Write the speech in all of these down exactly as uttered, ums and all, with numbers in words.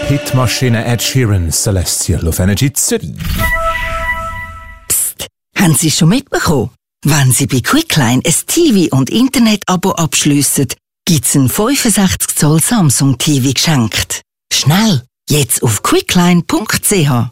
Hitmaschine Ed Sheeran, Celestial auf Energy Zürich. Psst, haben Sie schon mitbekommen? Wenn Sie bei Quickline ein T V- und Internet-Abo abschliessen, gibt's ein fünfundsechzig Zoll Samsung T V geschenkt. Schnell, jetzt auf quickline punkt c h.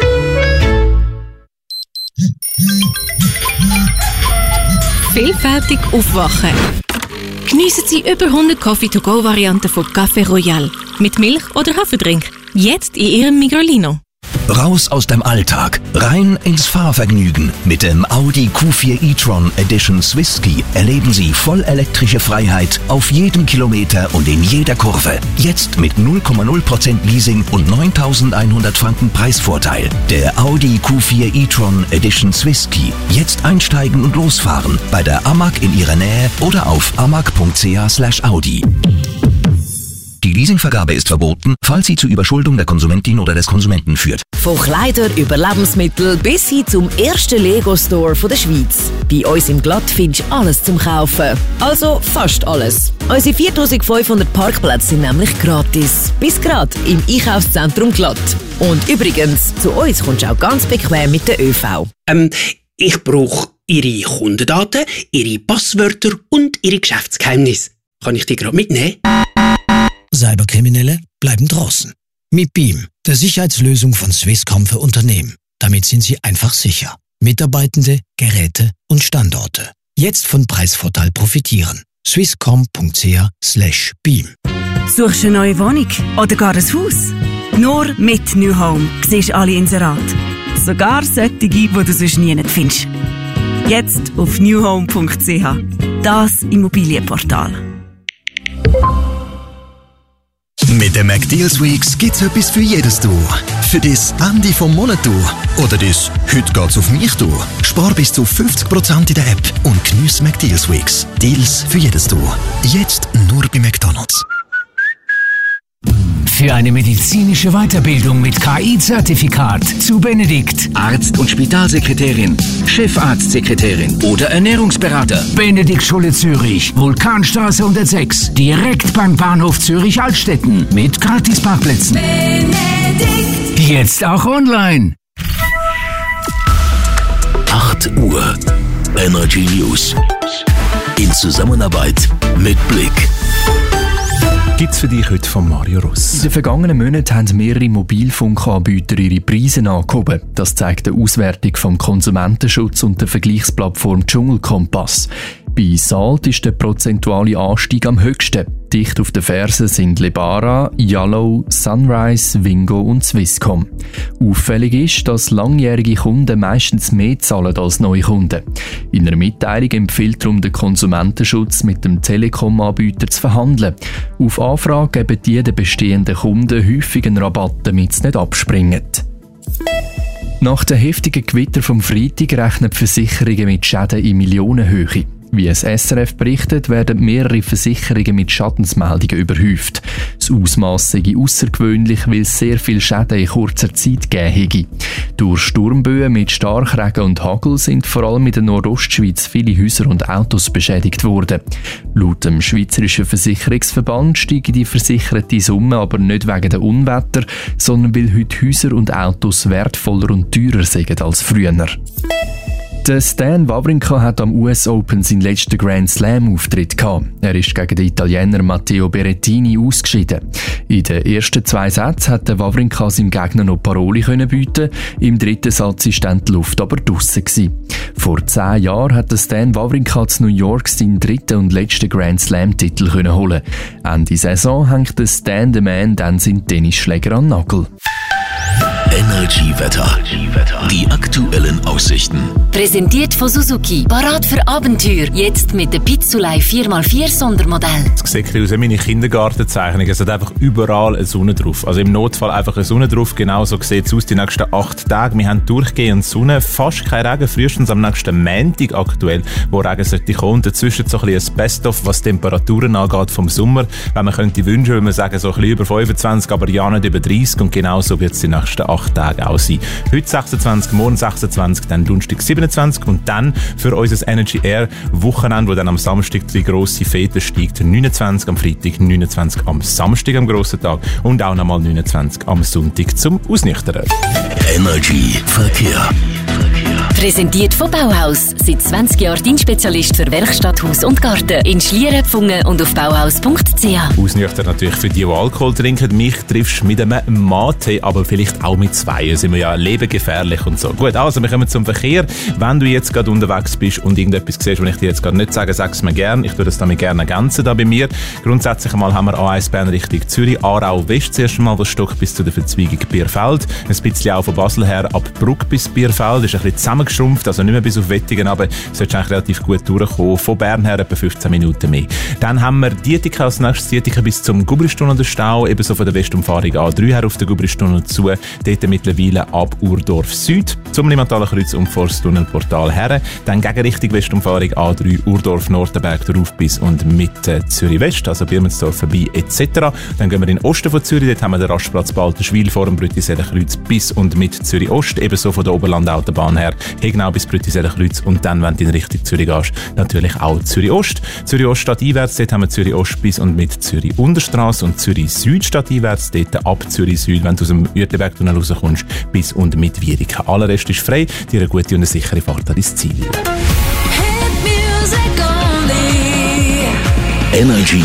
Vielfältig aufwachen. Geniessen Sie über hundert Coffee-to-go-Varianten von Café Royal. Mit Milch oder Haferdrink. Jetzt in Ihrem Migrolino. Raus aus dem Alltag, rein ins Fahrvergnügen. Mit dem Audi Q vier e-tron Edition Swisski erleben Sie vollelektrische Freiheit auf jedem Kilometer und in jeder Kurve. Jetzt mit null Komma null Prozent Leasing und neuntausendeinhundert Franken Preisvorteil. Der Audi Q vier e-tron Edition Swisski. Jetzt einsteigen und losfahren bei der A M A G in Ihrer Nähe oder auf amag punkt c h slash audi. Die Leasingvergabe ist verboten, falls sie zu Überschuldung der Konsumentin oder des Konsumenten führt. Von Kleider über Lebensmittel bis hin zum ersten Lego-Store der Schweiz. Bei uns im Glatt findest du alles zum Kaufen. Also fast alles. Unsere viertausendfünfhundert Parkplätze sind nämlich gratis. Bis gerade im Einkaufszentrum Glatt. Und übrigens, zu uns kommst du auch ganz bequem mit der ÖV. Ähm, ich brauche Ihre Kundendaten, Ihre Passwörter und Ihre Geschäftsgeheimnisse. Kann ich die gerade mitnehmen? Cyberkriminelle bleiben draußen. Mit Beam, der Sicherheitslösung von Swisscom für Unternehmen. Damit sind sie einfach sicher. Mitarbeitende, Geräte und Standorte. Jetzt von Preisvorteil profitieren. swisscom punkt c h slash beam. Suchst du eine neue Wohnung oder gar ein Haus? Nur mit New Home siehst du alle Inserate. Sogar solche, die du sonst nie findest. Jetzt auf new home punkt c h. Das Immobilienportal. Mit den McDeals Weeks gibt's etwas für jedes Du. Für das Ende vom Monat Du. Oder das «Heute geht's auf mich Du». Spar bis zu fünfzig Prozent in der App und geniess McDeals Weeks. Deals für jedes Du. Jetzt nur bei McDonald's. Für eine medizinische Weiterbildung mit K I-Zertifikat zu Benedikt. Arzt- und Spitalsekretärin, Chefarztsekretärin Oder Ernährungsberater. Benedikt Schule Zürich, Vulkanstraße hundertsechs, direkt beim Bahnhof Zürich-Altstetten mit Gratisparkplätzen. Benedikt. Jetzt auch online. acht Uhr. Energy News. In Zusammenarbeit mit Blick. Gibt's für dich heute von Mario Ross? In den vergangenen Monaten haben mehrere Mobilfunkanbieter ihre Preise angehoben. Das zeigt eine Auswertung vom Konsumentenschutz und der Vergleichsplattform Dschungelkompass. Bei Salt ist der prozentuale Anstieg am höchsten. Dicht auf den Fersen sind Lebara, Yallo, Sunrise, Wingo und Swisscom. Auffällig ist, dass langjährige Kunden meistens mehr zahlen als neue Kunden. In einer Mitteilung empfiehlt darum der Konsumentenschutz, mit dem Telekom-Anbieter zu verhandeln. Auf Anfrage geben die den bestehenden Kunden häufig einen Rabatt, damit sie nicht abspringen. Nach den heftigen Gewitter vom Freitag rechnen die Versicherungen mit Schäden in Millionenhöhe. Wie es S R F berichtet, werden mehrere Versicherungen mit Schadensmeldungen überhäuft. Das Ausmass sei aussergewöhnlich, weil es sehr viel Schäden in kurzer Zeit gegeben hätte. Durch Sturmböen mit Starkregen und Hagel sind vor allem in der Nordostschweiz viele Häuser und Autos beschädigt worden. Laut dem Schweizerischen Versicherungsverband steigen die versicherte Summe aber nicht wegen der Unwetter, sondern weil heute Häuser und Autos wertvoller und teurer sind als früher. Der Stan Wawrinka hat am U S Open seinen letzten Grand Slam-Auftritt gehabt. Er ist gegen den Italiener Matteo Berrettini ausgeschieden. In den ersten zwei Sätzen hat der Wawrinka seinem Gegner noch Paroli können bieten. Im dritten Satz war dann die Luft aber draussen gewesen. Vor zehn Jahren hat der Stan Wawrinka zu New York seinen dritten und letzten Grand Slam-Titel können holen. Ende Saison hängt der Stan the Man dann seinen Tennisschläger an den Nagel. Energy Wetter. Die aktuellen Aussichten. Präsentiert von Suzuki. Parat für Abenteuer. Jetzt mit dem Pizzulei vier mal vier Sondermodell. Das sieht aus wie meine Kindergartenzeichnung. Es hat einfach überall eine Sonne drauf. Also im Notfall einfach eine Sonne drauf. Genau so sieht es aus die nächsten acht Tage. Wir haben durchgehend Sonne, fast kein Regen. Frühestens am nächsten Montag aktuell, wo Regen sollte kommen. Und dazwischen so ein bisschen ein Best-of, was Temperaturen angeht vom Sommer. Wenn man könnte wünschen, würde man sagen, so ein bisschen über fünfundzwanzig, aber ja nicht über dreißig. Und genau so wird es die nächsten acht acht Tagen auch sein. Heute sechsundzwanzig, morgen sechsundzwanzig, dann Donnerstag siebenundzwanzig und dann für unser Energy Air Wochenende, wo dann am Samstag die grosse Fete steigt, neunundzwanzig am Freitag, neunundzwanzig am Samstag am grossen Tag und auch nochmal neunundzwanzig am Sonntag zum Ausnüchtern. Energy Verkehr. Präsentiert von Bauhaus. Seit zwanzig Jahren dein Spezialist für Werkstatt, Haus und Garten. In Schlieren, Pfungen und auf bauhaus punkt c h. Ausnüchtern natürlich für die, die Alkohol trinken. Mich triffst du mit einem Mate, aber vielleicht auch mit zwei. Da sind wir ja lebengefährlich und so. Gut, also wir kommen zum Verkehr. Wenn du jetzt gerade unterwegs bist und irgendetwas siehst, was ich dir jetzt gerade nicht sage, sag es mir gerne. Ich tue das damit gerne ergänzen da bei mir. Grundsätzlich einmal haben wir A eins Bern Richtung Zürich, Aarau West zuerst einmal, das Stock bis zu der Verzweigung Bierfeld. Ein bisschen auch von Basel her ab Bruck bis Bierfeld. Das ist ein bisschen zusammengeschrumpft, also nicht mehr bis auf Wettingen, aber solltest eigentlich relativ gut durchkommen. Von Bern her etwa fünfzehn Minuten mehr. Dann haben wir Dietika als nächstes, Dietika bis zum Gubristunnel der Stau, ebenso von der Westumfahrung A drei her auf den Gubristunnel zu, dort mittlerweile ab Urdorf Süd, zum Limataler Kreuz und Forsttunnelportal her. Dann gegen Richtung Westumfahrung A drei, Urdorf Nordenberg, darauf bis und mit äh, Zürich West, also Birmensdorf vorbei et cetera. Dann gehen wir in den Osten von Zürich, dort haben wir den Rastplatz Balterschwil vor dem Brüttiseler-Kreuz bis und mit Zürich Ost, ebenso von der Oberlandautobahn her, Hegnau bis Brüttiseler-Kreuz und dann, wenn du in Richtung Zürich gehst, natürlich auch Zürich Ost. Zürich Ost stadteinwärts, dort haben wir Zürich Ost bis und mit Zürich Unterstrasse und Zürich Süd stadteinwärts, dort ab Zürich Süd, wenn du aus dem Uetlibergtunnel rauskommst, bis und mit Wiedeke. Aller Rest ist frei, dir eine gute und eine sichere Fahrt an dein Ziel. Energy